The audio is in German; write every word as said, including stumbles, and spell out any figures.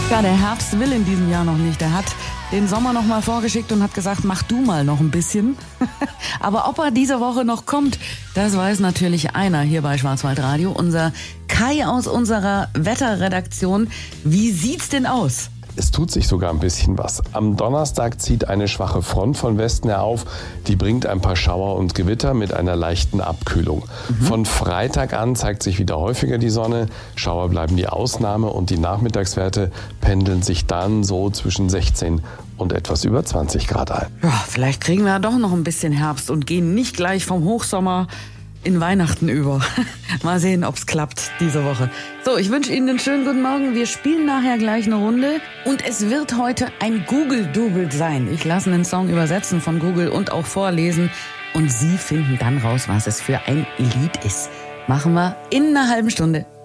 Ja, der Herbst will in diesem Jahr noch nicht. Er hat den Sommer noch mal vorgeschickt und hat gesagt, mach du mal noch ein bisschen. Aber ob er diese Woche noch kommt, das weiß natürlich einer hier bei Schwarzwaldradio. Unser Kai aus unserer Wetterredaktion. Wie sieht's denn aus? Es tut sich sogar ein bisschen was. Am Donnerstag zieht eine schwache Front von Westen her auf. Die bringt ein paar Schauer und Gewitter mit einer leichten Abkühlung. Mhm. Von Freitag an zeigt sich wieder häufiger die Sonne. Schauer bleiben die Ausnahme und die Nachmittagswerte pendeln sich dann so zwischen sechzehn und etwas über zwanzig Grad ein. Ja, vielleicht kriegen wir ja doch noch ein bisschen Herbst und gehen nicht gleich vom Hochsommer in Weihnachten über. Mal sehen, ob's klappt diese Woche. So, ich wünsche Ihnen einen schönen guten Morgen. Wir spielen nachher gleich eine Runde und es wird heute ein Google-Double sein. Ich lasse einen Song übersetzen von Google und auch vorlesen und Sie finden dann raus, was es für ein Lied ist. Machen wir in einer halben Stunde.